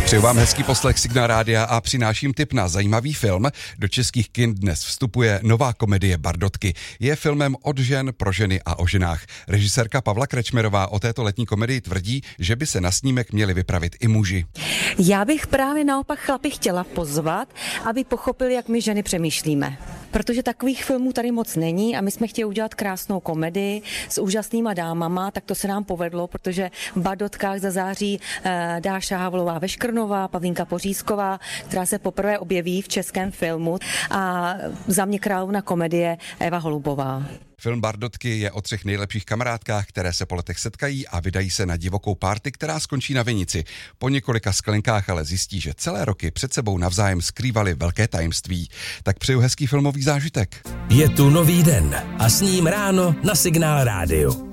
Přeju vám hezký poslech Signál Rádia a přináším tip na zajímavý film. Do českých kin dnes vstupuje nová komedie Bardotky. Je filmem od žen pro ženy a o ženách. Režisérka Pavla Krečmerová o této letní komedii tvrdí, že by se na snímek měli vypravit i muži. Já bych právě naopak chlapy chtěla pozvat, aby pochopili, jak my ženy přemýšlíme. Protože takových filmů tady moc není a my jsme chtěli udělat krásnou komedii s úžasnýma dámama, tak to se nám povedlo, protože v Bardotkách zazáří Dáša Havlová Veškrnová, Pavlínka Pořízková, která se poprvé objeví v českém filmu, a za mě královna komedie Eva Holubová. Film Bardotky je o 3 nejlepších kamarádkách, které se po letech setkají a vydají se na divokou party, která skončí na vinici. Po několika sklenkách ale zjistí, že celé roky před sebou navzájem skrývali velké tajemství. Tak přeju hezký filmový zážitek. Je tu nový den a s ním ráno na Signál Rádiu.